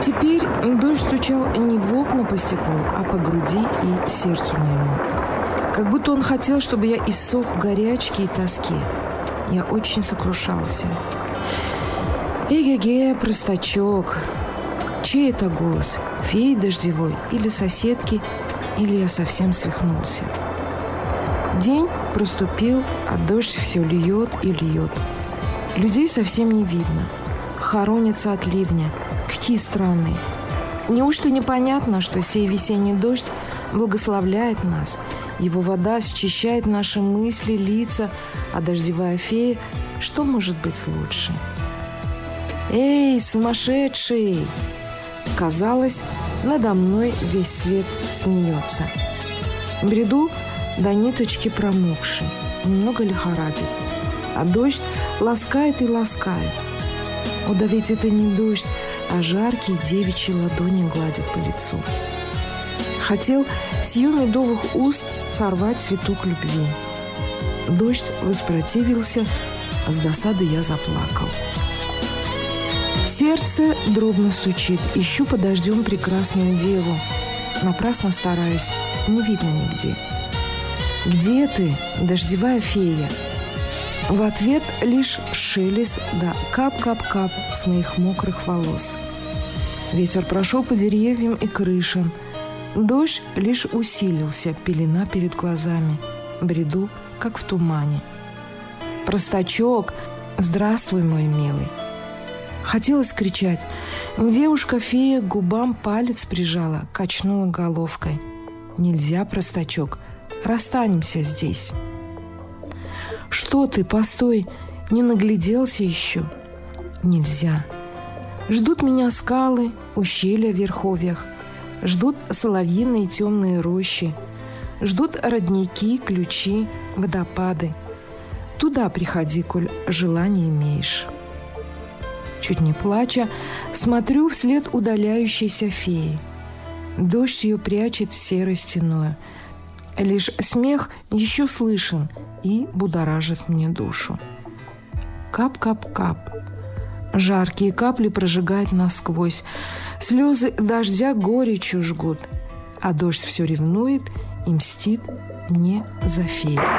Теперь дождь стучал не в окна по стеклу, а по груди и сердцу моему. Как будто он хотел, чтобы я иссох в горячке и тоске. Я очень сокрушался. Эге-ге, простачок. Чей это голос? Феи дождевой или соседки? Или я совсем свихнулся? День проступил, а дождь все льет и льет. Людей совсем не видно. Хоронятся от ливня. Какие странные. Неужто непонятно, что сей весенний дождь благословляет нас? Его вода счищает наши мысли, лица, а дождевая фея, что может быть лучше? «Эй, сумасшедший!» Казалось, надо мной весь свет смеется. Бреду до ниточки промокший, немного лихорадит, а дождь ласкает и ласкает. О, да ведь это не дождь, а жаркие девичьи ладони гладят по лицу. Хотел с ее медовых уст сорвать цветок любви. Дождь воспротивился, с досады я заплакал. Сердце дробно стучит, ищу под дождем прекрасную деву. Напрасно стараюсь, не видно нигде. Где ты, дождевая фея? В ответ лишь шелест да кап-кап-кап с моих мокрых волос. Ветер прошел по деревьям и крышам. Дождь лишь усилился, пелена перед глазами. Бреду, как в тумане. «Простачок! Здравствуй, мой милый!» Хотелось кричать. Девушка-фея к губам палец прижала, качнула головкой. «Нельзя, простачок, расстанемся здесь». «Что ты, постой, не нагляделся еще?» «Нельзя. Ждут меня скалы, ущелья в верховьях, ждут соловьиные темные рощи, ждут родники, ключи, водопады. Туда приходи, коль желание имеешь». Чуть не плача, смотрю вслед удаляющейся феи. Дождь ее прячет в серой стеною. Лишь смех еще слышен и будоражит мне душу. Кап-кап-кап. Жаркие капли прожигают насквозь. Слезы дождя горечью жгут. А дождь все ревнует и мстит мне за фею.